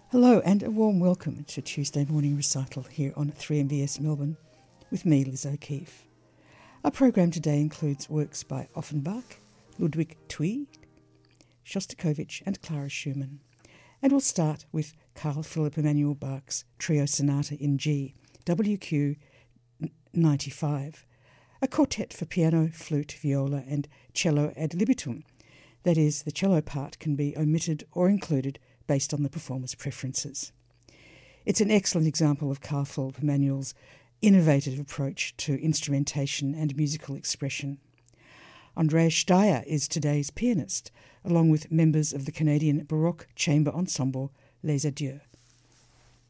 Hello and a warm welcome to Tuesday Morning Recital here on 3MBS Melbourne with me, Liz O'Keefe. Our program today includes works by Offenbach, Ludwig Thue, Shostakovich and Clara Schumann. And we'll start with Carl Philipp Emanuel Bach's Trio Sonata in G, WQ 95, a quartet for piano, flute, viola and cello ad libitum. That is, the cello part can be omitted or included based on the performer's preferences. It's an excellent example of Carl Philipp Emanuel's innovative approach to instrumentation and musical expression. Andreas Steyer is today's pianist, along with members of the Canadian Baroque Chamber Ensemble Les Adieux.